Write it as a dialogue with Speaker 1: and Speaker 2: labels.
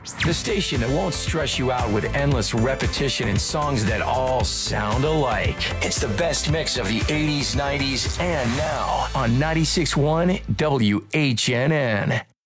Speaker 1: The station that won't stress you out with endless repetition and songs that all sound alike. It's the best mix of the 80s, 90s, and now on 96.1 WHNN.